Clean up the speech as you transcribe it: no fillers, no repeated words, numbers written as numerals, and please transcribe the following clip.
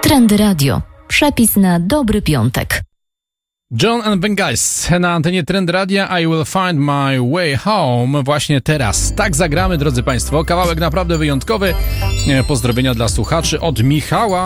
Trendy Radio. Przepis na dobry piątek. John and Bengals na antenie Trend Radia. I will find my way home. Właśnie teraz. Tak zagramy, drodzy Państwo. Kawałek naprawdę wyjątkowy. Pozdrowienia dla słuchaczy od Michała.